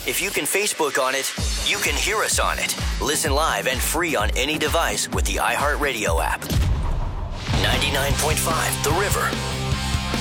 If you can Facebook on it, you can hear us on it. Listen live and free on any device with the iHeartRadio app. 99.5 The River.